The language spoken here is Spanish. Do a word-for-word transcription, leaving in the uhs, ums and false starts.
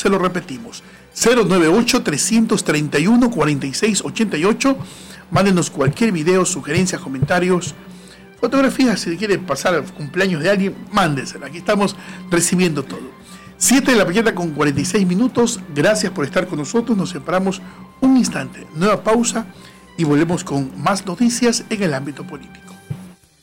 Se lo repetimos, cero nueve ocho, tres tres uno, cuatro seis ocho ocho. Mándenos cualquier video, sugerencias, comentarios, fotografías. Si quiere pasar el cumpleaños de alguien, mándensela. Aquí estamos recibiendo todo. siete de la mañana con cuarenta y seis minutos. Gracias por estar con nosotros. Nos separamos un instante. Nueva pausa y volvemos con más noticias en el ámbito político.